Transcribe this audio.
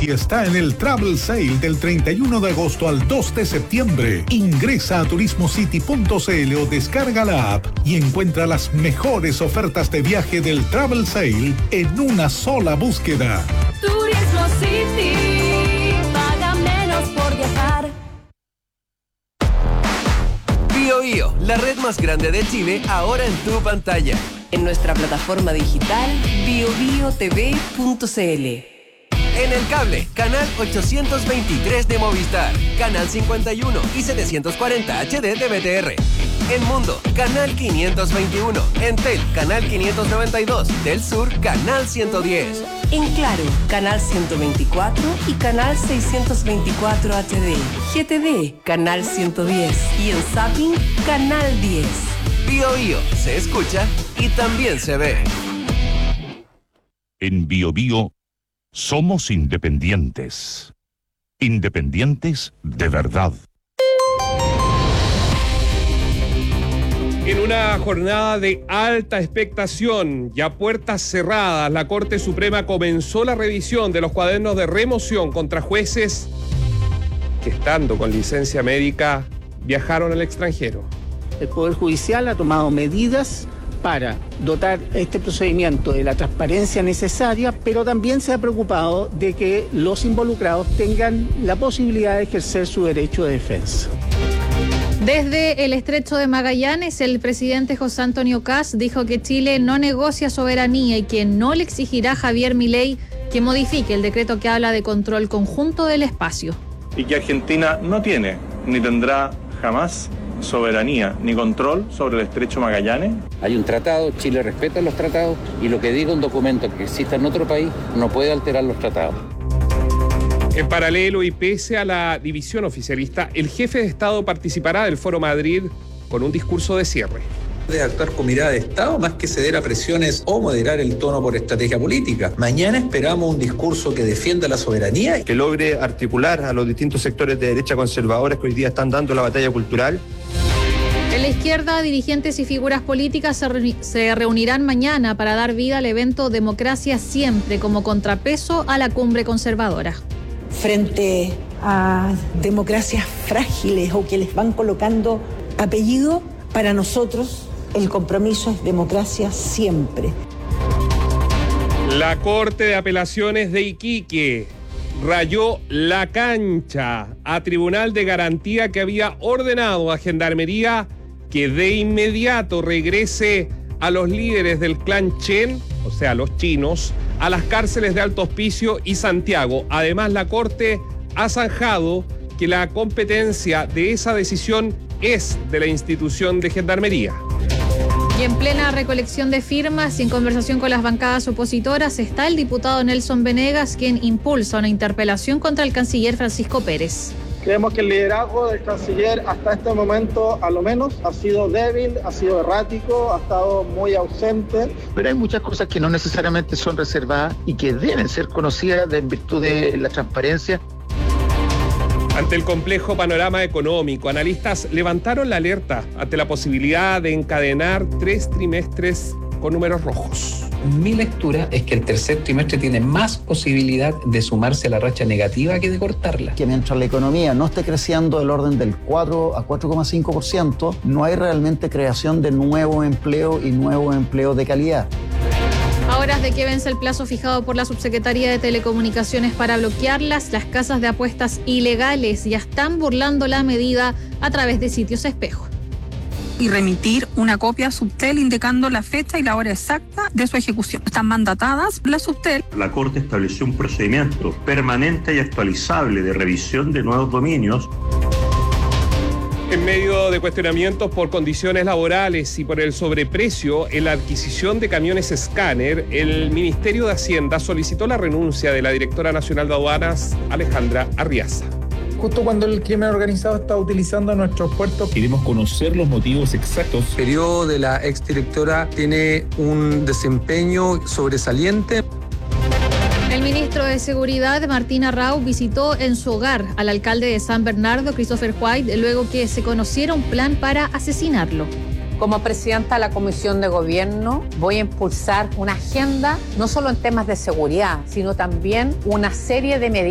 y está en el Travel Sale del 31 de agosto al 2 de septiembre. Ingresa a turismocity.cl o descarga la app y encuentra las mejores ofertas de viaje del Travel Sale en una sola búsqueda. Turismo City, paga menos por viajar. BioBio, la red más grande de Chile, ahora en tu pantalla. En nuestra plataforma digital biobiotv.cl. En el cable, canal 823 de Movistar, canal 51 y 740 HD de BTR. En Mundo, canal 521. Entel, canal 592. Del Sur, canal 110. En Claro, canal 124 y canal 624 HD. GTD, canal 110. Y en Zapping, canal 10. BioBio, se escucha y también se ve. En BioBio somos independientes. Independientes de verdad. En una jornada de alta expectación y a puertas cerradas, la Corte Suprema comenzó la revisión de los cuadernos de remoción contra jueces que, estando con licencia médica, viajaron al extranjero. El Poder Judicial ha tomado medidas para dotar este procedimiento de la transparencia necesaria, pero también se ha preocupado de que los involucrados tengan la posibilidad de ejercer su derecho de defensa. Desde el Estrecho de Magallanes, el presidente José Antonio Kast dijo que Chile no negocia soberanía y que no le exigirá a Javier Milei que modifique el decreto que habla de control conjunto del espacio. Y que Argentina no tiene ni tendrá jamás soberanía ni control sobre el Estrecho Magallanes. Hay un tratado, Chile respeta los tratados y lo que diga un documento que exista en otro país no puede alterar los tratados. En paralelo y pese a la división oficialista, el jefe de Estado participará del Foro Madrid con un discurso de cierre. De actuar con mirada de Estado más que ceder a presiones o moderar el tono por estrategia política. Mañana esperamos un discurso que defienda la soberanía, que logre articular a los distintos sectores de derecha conservadores que hoy día están dando la batalla cultural. En la izquierda, dirigentes y figuras políticas se reunirán mañana para dar vida al evento Democracia Siempre como contrapeso a la cumbre conservadora. Frente a democracias frágiles o que les van colocando apellido, para nosotros el compromiso es democracia siempre. La Corte de Apelaciones de Iquique rayó la cancha a Tribunal de Garantía que había ordenado a Gendarmería que de inmediato regrese a los líderes del clan Chen, o sea, los chinos, a las cárceles de Alto Hospicio y Santiago. Además, la Corte ha zanjado que la competencia de esa decisión es de la institución de Gendarmería. Y en plena recolección de firmas y en conversación con las bancadas opositoras está el diputado Nelson Venegas, quien impulsa una interpelación contra el canciller Francisco Pérez. Creemos que el liderazgo del canciller hasta este momento, a lo menos, ha sido débil, ha sido errático, ha estado muy ausente. Pero hay muchas cosas que no necesariamente son reservadas y que deben ser conocidas en virtud de la transparencia. Ante el complejo panorama económico, analistas levantaron la alerta ante la posibilidad de encadenar 3 trimestres con números rojos. Mi lectura es que el tercer trimestre tiene más posibilidad de sumarse a la racha negativa que de cortarla. Que mientras la economía no esté creciendo del orden del 4 a 4,5%, no hay realmente creación de nuevo empleo y nuevo empleo de calidad. A horas de que vence el plazo fijado por la Subsecretaría de Telecomunicaciones para bloquearlas, las casas de apuestas ilegales ya están burlando la medida a través de sitios espejo. Y remitir una copia a Subtel indicando la fecha y la hora exacta de su ejecución. Están mandatadas por la Subtel. La Corte estableció un procedimiento permanente y actualizable de revisión de nuevos dominios. En medio de cuestionamientos por condiciones laborales y por el sobreprecio en la adquisición de camiones escáner, el Ministerio de Hacienda solicitó la renuncia de la directora nacional de aduanas, Alejandra Arriaza. Justo cuando el crimen organizado está utilizando nuestros puertos. Queremos conocer los motivos exactos. El periodo de la exdirectora tiene un desempeño sobresaliente. El ministro de Seguridad, Martín Arrau, visitó en su hogar al alcalde de San Bernardo, Christopher White, luego que se conociera un plan para asesinarlo. Como presidenta de la Comisión de Gobierno, voy a impulsar una agenda no solo en temas de seguridad, sino también una serie de medidas